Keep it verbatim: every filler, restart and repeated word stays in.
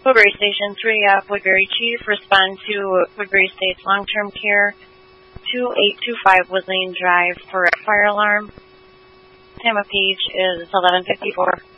Woodbury Station three F, Woodbury Chief, respond to Woodbury State's long-term care, two eight two five Woodlane Drive for a fire alarm. Time of page is eleven fifty-four.